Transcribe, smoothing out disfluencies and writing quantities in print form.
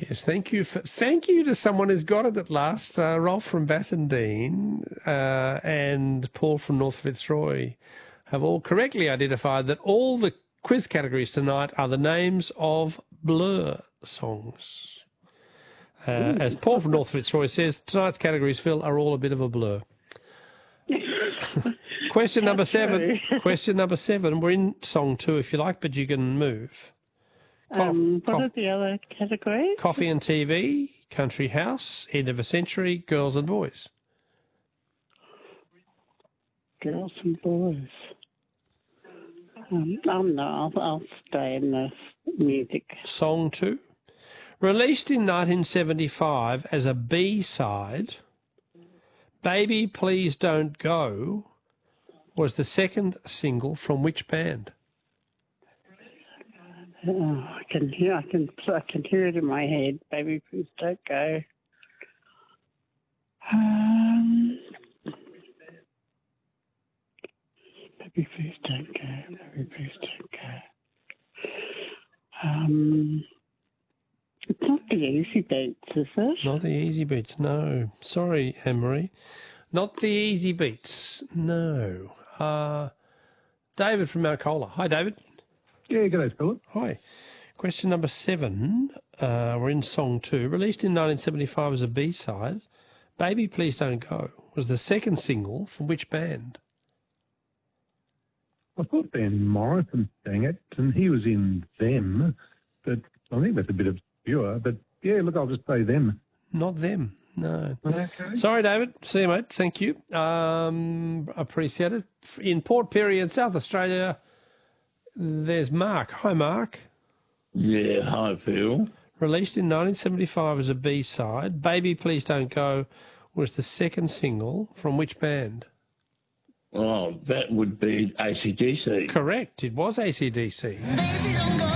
Yes, thank you to someone who's got it at last. Rolf from Bassendean and Paul from North Fitzroy have all correctly identified that all the quiz categories tonight are the names of Blur songs. As Paul from North Fitzroy says, tonight's categories, Phil, are all a bit of a blur. Question number 7. Question number 7. We're in song 2 if you like, but you can move. What are the other categories? Coffee and TV, Country House, End of a Century, Girls and Boys. Girls and boys. No, I'll stay in the music. Song 2. Released in 1975 as a B-side, Baby Please Don't Go was the second single from which band? Oh, I can hear it in my head. Baby, please don't go. Baby, please don't go. Baby, please don't go. It's not the Easy Beats, is it? Not the Easy Beats, no. Sorry, Anne-Marie. Not the Easy Beats, no. David from Mount Colah. Hi, David. Yeah, g'day, Philip. Hi. Question number 7. We're in song 2. Released in 1975 as a B-side, Baby Please Don't Go was the second single from which band? I thought Van Morrison sang it, and he was in Them, but I think that's a bit obscure. But, yeah, look, I'll just say Them. Not Them, no. Okay. Sorry, David. See you, mate. Thank you. Appreciate it. In Port Pirie in South Australia, there's Mark. Hi, Mark. Yeah, hi, Phil. Released in 1975 as a B-side, Baby Please Don't Go was the second single from which band? Oh, that would be AC/DC. Correct. It was AC/DC.